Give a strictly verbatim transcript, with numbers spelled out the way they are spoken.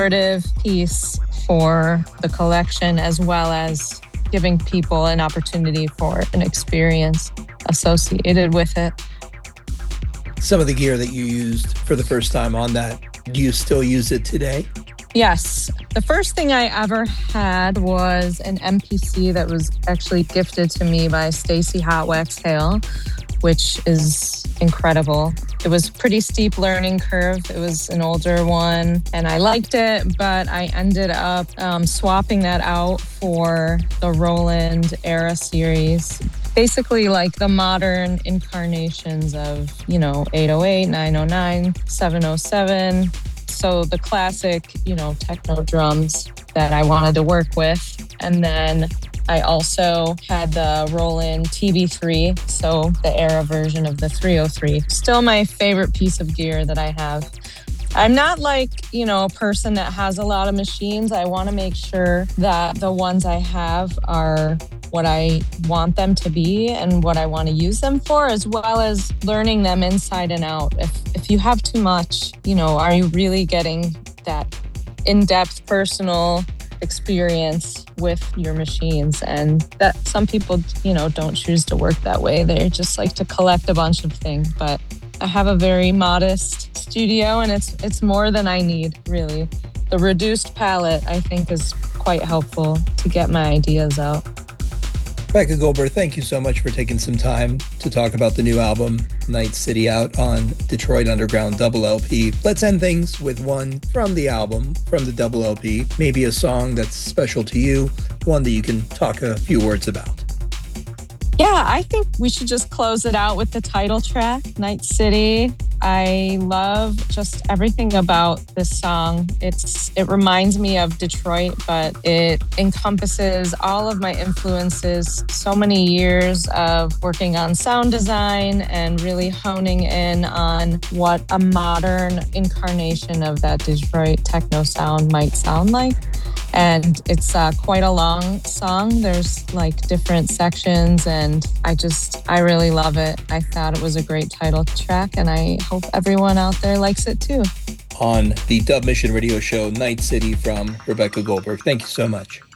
collaborative piece for the collection, as well as giving people an opportunity for an experience associated with it. Some of the gear that you used for the first time on that, do you still use it today? Yes. The first thing I ever had was an M P C that was actually gifted to me by Stacy Hot Wax Hale, which is incredible. It was a pretty steep learning curve. It was an older one and I liked it, but I ended up um, swapping that out for the Roland Era series. Basically like the modern incarnations of, you know, eight oh eight, nine oh nine, seven oh seven. So the classic, you know, techno drums that I wanted to work with. And then I also had the Roland T B three, so the Era version of the three oh three. Still my favorite piece of gear that I have. I'm not like, you know, a person that has a lot of machines. I want to make sure that the ones I have are what I want them to be and what I want to use them for, as well as learning them inside and out. If if you have too much, you know, are you really getting that in-depth personal experience with your machines? And that some people, you know, don't choose to work that way. They just like to collect a bunch of things. But I have a very modest studio and it's it's more than I need, really. The reduced palette, I think, is quite helpful to get my ideas out. Rebecca Goldberg, thank you so much for taking some time to talk about the new album, Night City, out on Detroit Underground Double L P. Let's end things with one from the album, from the Double L P, maybe a song that's special to you, one that you can talk a few words about. Yeah, I think we should just close it out with the title track, Night City. I love just everything about this song. It's it reminds me of Detroit, but it encompasses all of my influences, so many years of working on sound design and really honing in on what a modern incarnation of that Detroit techno sound might sound like. And it's uh, quite a long song. There's like different sections and I just, I really love it. I thought it was a great title track and I hope everyone out there likes it too. On the Dub Mission Radio Show, Night City from Rebecca Goldberg. Thank you so much.